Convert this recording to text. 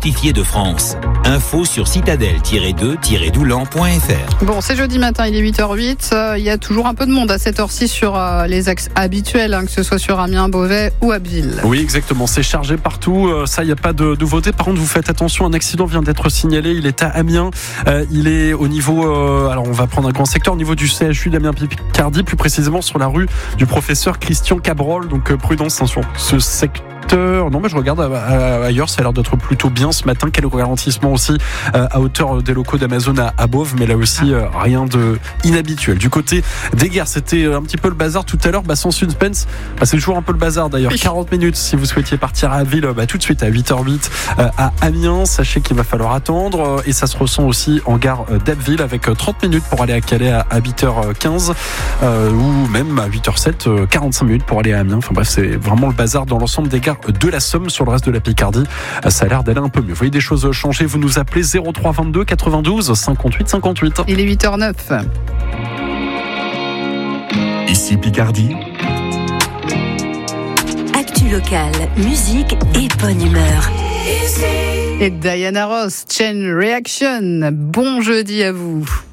fortifiés de France. Info sur citadelle-2-doulan.fr. Bon, c'est jeudi matin, il est 8h08. Il y a toujours un peu de monde à cette heure-ci sur les axes habituels, que ce soit sur Amiens, Beauvais ou Abbeville. Oui, exactement. C'est chargé partout. Ça, il n'y a pas de nouveauté. Par contre, vous faites attention. Un accident vient d'être signalé. Il est à Amiens. Il est au niveau... alors, on va prendre un grand secteur. Au niveau du CHU d'Amiens-Picardie, plus précisément sur la rue du professeur Christian Cabrol. Donc, prudence sur ce secteur. Non, mais je regarde ailleurs, ça a l'air d'être plutôt bien ce matin. Quel ralentissement aussi à hauteur des locaux d'Amazon à Beauvais, mais là aussi rien de inhabituel. Du côté des gares, c'était un petit peu le bazar tout à l'heure, sans suspense. C'est toujours un peu le bazar d'ailleurs. 40 minutes si vous souhaitiez partir à Abbeville, tout de suite à 8h08 à Amiens. Sachez qu'il va falloir attendre et ça se ressent aussi en gare d'Abbeville avec 30 minutes pour aller à Calais à 8h15 ou même à 8h07, 45 minutes pour aller à Amiens. Enfin bref, c'est vraiment le bazar dans l'ensemble des gares de la Somme. Sur le reste de la Picardie, ça a l'air d'aller un peu mieux. Vous voyez des choses changer, vous nous appelez 03 22 92 58 58. Il est 8h09. Ici Picardie. Actu locale, musique et bonne humeur. Et Diana Ross, Chain Reaction. Bon jeudi à vous.